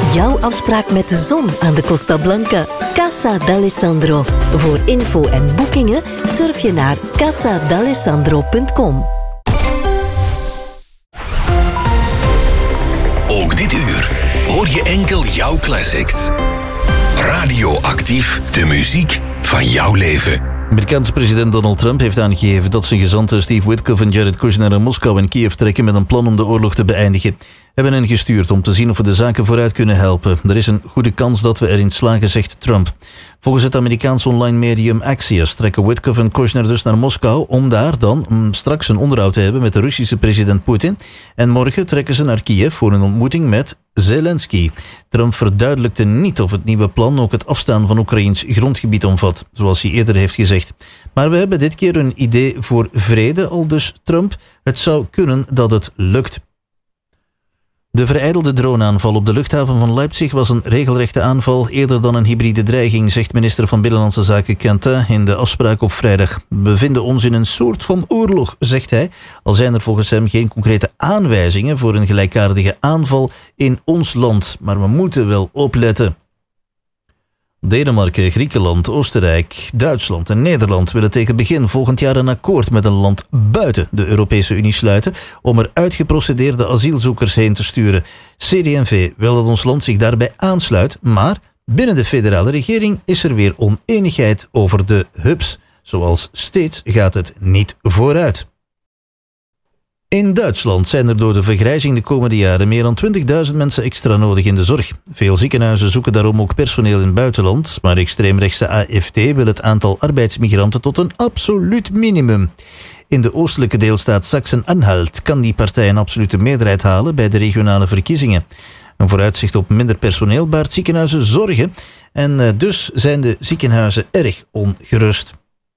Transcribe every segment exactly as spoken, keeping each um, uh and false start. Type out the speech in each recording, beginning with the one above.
Jouw afspraak met de zon aan de Costa Blanca. Casa d'Alessandro. Voor info en boekingen surf je naar casa d'alessandro punt com. Ook dit uur hoor je enkel jouw classics. Radioactief, de muziek van jouw leven. Amerikaanse president Donald Trump heeft aangegeven dat zijn gezanten Steve Witkoff en Jared Kushner naar Moskou en Kiev trekken met een plan om de oorlog te beëindigen. Hebben hen gestuurd om te zien of we de zaken vooruit kunnen helpen. Er is een goede kans dat we erin slagen, zegt Trump. Volgens het Amerikaanse online medium Axios trekken Witkoff en Kushner dus naar Moskou om daar dan um, straks een onderhoud te hebben met de Russische president Poetin. En morgen trekken ze naar Kiev voor een ontmoeting met Zelensky. Trump verduidelijkte niet of het nieuwe plan ook het afstaan van Oekraïns grondgebied omvat, zoals hij eerder heeft gezegd. Maar we hebben dit keer een idee voor vrede, aldus Trump. Het zou kunnen dat het lukt. De verijdelde droneaanval op de luchthaven van Leipzig was een regelrechte aanval eerder dan een hybride dreiging, zegt minister van Binnenlandse Zaken Quentin in de afspraak op vrijdag. We bevinden ons in een soort van oorlog, zegt hij, al zijn er volgens hem geen concrete aanwijzingen voor een gelijkaardige aanval in ons land. Maar we moeten wel opletten. Denemarken, Griekenland, Oostenrijk, Duitsland en Nederland willen tegen begin volgend jaar een akkoord met een land buiten de Europese Unie sluiten om er uitgeprocedeerde asielzoekers heen te sturen. C D en V wil dat ons land zich daarbij aansluit, maar binnen de federale regering is er weer oneenigheid over de hubs. Zoals steeds gaat het niet vooruit. In Duitsland zijn er door de vergrijzing de komende jaren meer dan twintigduizend mensen extra nodig in de zorg. Veel ziekenhuizen zoeken daarom ook personeel in het buitenland, maar extreemrechtse A F D wil het aantal arbeidsmigranten tot een absoluut minimum. In de oostelijke deelstaat Sachsen-Anhalt kan die partij een absolute meerderheid halen bij de regionale verkiezingen. Een vooruitzicht op minder personeel baart ziekenhuizen zorgen en dus zijn de ziekenhuizen erg ongerust.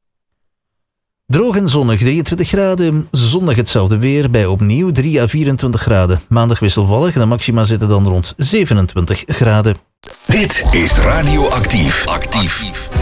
Droog en zonnig, drieëntwintig graden. Zondag hetzelfde weer bij opnieuw drie à vierentwintig graden. Maandag wisselvallig en de maxima zitten dan rond zevenentwintig graden. Dit is Radioactief. Actief.